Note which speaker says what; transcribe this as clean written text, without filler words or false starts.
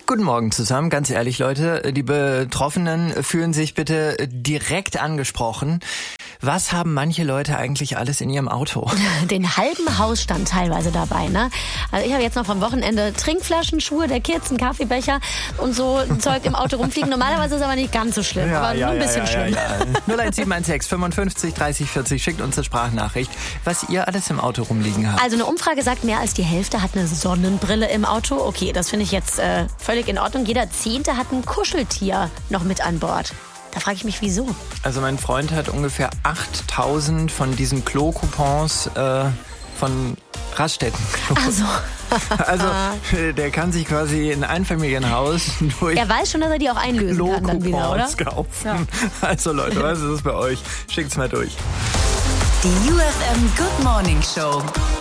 Speaker 1: Guten Morgen zusammen, ganz ehrlich Leute, die Betroffenen fühlen sich bitte direkt angesprochen. Was haben manche Leute eigentlich alles in ihrem Auto?
Speaker 2: Den halben Hausstand teilweise dabei, ne? Also ich habe jetzt noch vom Wochenende Trinkflaschen, Schuhe der Kids, einen Kaffeebecher und so Zeug im Auto rumfliegen. Normalerweise ist es aber nicht ganz so schlimm, aber nur ein bisschen schlimm.
Speaker 1: 01716 55 30 40, schickt uns eine Sprachnachricht, was ihr alles im Auto rumliegen habt.
Speaker 2: Also eine Umfrage sagt, mehr als die Hälfte hat eine Sonnenbrille im Auto. Okay, das finde ich jetzt völlig in Ordnung. Jeder 10. hat ein Kuscheltier noch mit an Bord. Da frage ich mich, wieso?
Speaker 1: Also mein Freund hat ungefähr 8000 von diesen Klo-Coupons von Raststätten. Also der kann sich quasi in Einfamilienhaus durch
Speaker 2: Er weiß schon, dass er die auch einlösen kann dann wieder, oder?
Speaker 1: kaufen. Ja. Also Leute, was ist das bei euch? Schickt's mal durch.
Speaker 3: Die UFM Good Morning Show.